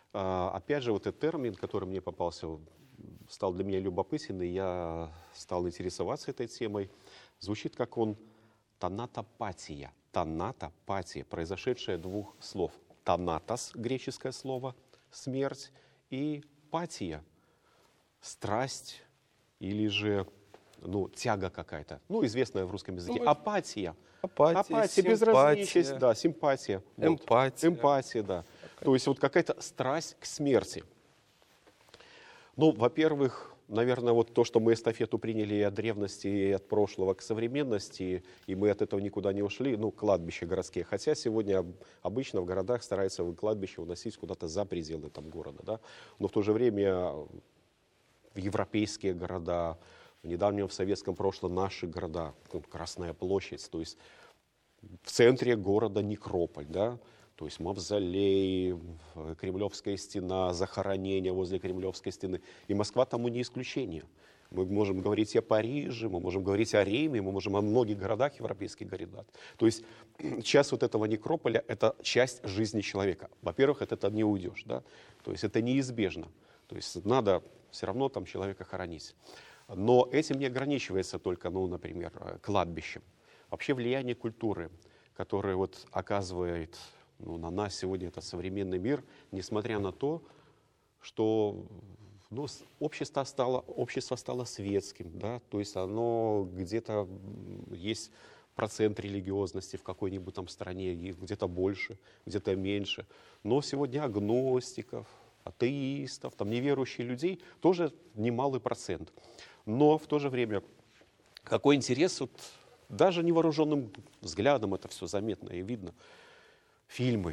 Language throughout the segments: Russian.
Опять же, вот этот термин, который мне попался, стал для меня любопытен, и я стал интересоваться этой темой. Звучит как он танатопатия. Танатопатия, произошедшая от двух слов. Танатос, греческое слово, смерть, и патия, страсть или же тяга какая-то. Известная в русском языке. Апатия. Апатия, безразличие, да, симпатия. Эмпатия. Эмпатия, да. То есть вот какая-то страсть к смерти. Во-первых, наверное, вот то, что мы эстафету приняли и от древности, и от прошлого к современности, и мы от этого никуда не ушли, кладбища городские. Хотя сегодня обычно в городах стараются кладбище уносить куда-то за пределы города, да. Но в то же время в европейские города, в недавнем в советском прошлом наши города, Красная площадь, то есть в центре города некрополь, да, то есть мавзолей, Кремлевская стена, захоронение возле Кремлевской стены. И Москва тому не исключение. Мы можем говорить и о Париже, мы можем говорить о Риме, мы можем о многих городах европейских городах. То есть часть вот этого некрополя – это часть жизни человека. Во-первых, от этого не уйдешь, да? То есть это неизбежно. То есть надо все равно там человека хоронить. Но этим не ограничивается только, например, кладбищем. Вообще влияние культуры, которое оказывает на нас сегодня этот современный мир, несмотря на то, что общество стало светским, да, то есть оно где-то есть процент религиозности в какой-нибудь там стране, где-то больше, где-то меньше. Но сегодня агностиков, атеистов, неверующих людей тоже немалый процент. Но в то же время какой интерес, даже невооруженным взглядом это все заметно и видно. Фильмы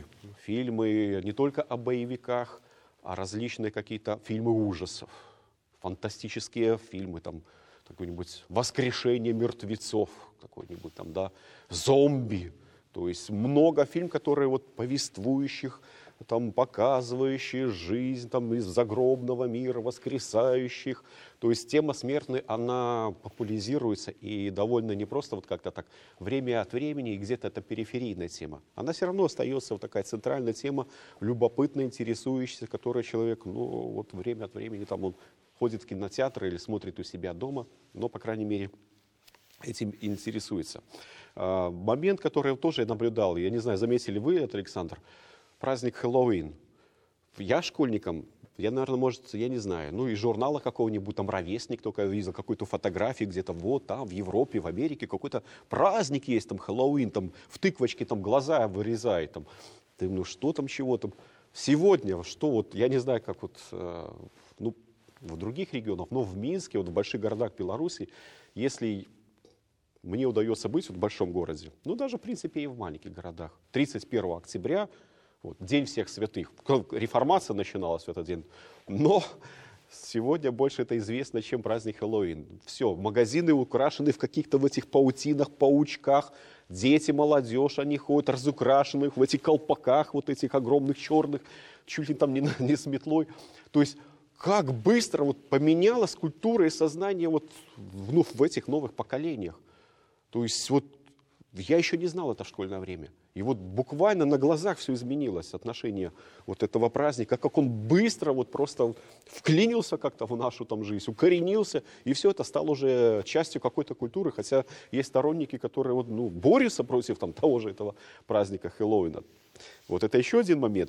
не только о боевиках, а различные какие-то фильмы ужасов, фантастические фильмы, какое-нибудь «Воскрешение мертвецов», какой-нибудь «Зомби». То есть много фильмов, которые повествующих, показывающие жизнь из загробного мира, воскресающих. То есть тема смертной, она популяризируется и довольно не просто как-то так время от времени, и где-то это периферийная тема. Она все равно остается такая центральная тема, любопытная, интересующаяся, которой человек, время от времени он ходит в кинотеатр или смотрит у себя дома, но, по крайней мере, этим интересуется. Момент, который я тоже наблюдал, я не знаю, заметили вы это, Александр, праздник Хэллоуин. Я школьником, наверное, я не знаю, из журнала какого-нибудь, «Ровесник», только видел какую-то фотографию где-то там, в Европе, в Америке, какой-то праздник есть, Хэллоуин, в тыквочке глаза вырезает, Ты, что чего там. Сегодня, что я не знаю, как в других регионах, но в Минске, в больших городах Беларуси, если мне удается быть в большом городе, даже, в принципе, и в маленьких городах, 31 октября, День всех святых. Реформация начиналась в этот день. Но сегодня больше это известно, чем праздник Хэллоуин. Все, магазины украшены в каких-то этих паутинах, паучках. Дети, молодежь, они ходят разукрашенных в этих колпаках, этих огромных черных, чуть ли не с метлой. То есть как быстро поменялась культура и сознание в этих новых поколениях. То есть я еще не знал это в школьное время. И буквально на глазах все изменилось, отношение этого праздника, как он быстро просто вклинился как-то в нашу жизнь, укоренился, и все это стало уже частью какой-то культуры, хотя есть сторонники, которые борются против того же этого праздника Хэллоуина. Это еще один момент.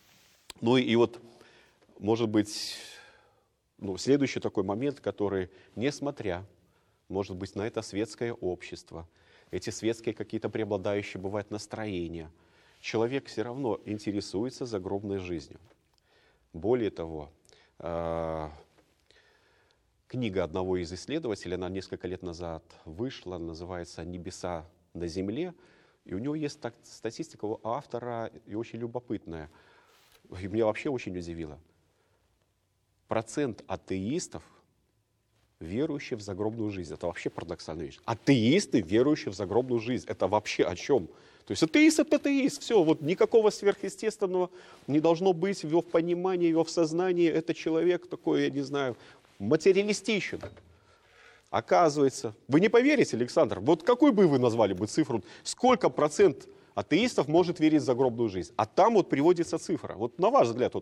Может быть, следующий такой момент, который, несмотря, может быть, на это светское общество, эти светские какие-то преобладающие бывают настроения, человек все равно интересуется загробной жизнью. Более того, книга одного из исследователей, она несколько лет назад вышла, называется «Небеса на земле», и у него есть статистика у автора и очень любопытная, и меня вообще очень удивило. Процент атеистов, верующие в загробную жизнь. Это вообще парадоксальная вещь. Атеисты, верующие в загробную жизнь. Это вообще о чем? То есть атеист — это атеист. Все, никакого сверхъестественного не должно быть в его понимании, в его сознании. Это человек такой, я не знаю, материалистичен. Оказывается, вы не поверите, Александр, какой бы вы назвали бы цифру, сколько процент атеистов может верить в загробную жизнь? А там приводится цифра. На ваш взгляд,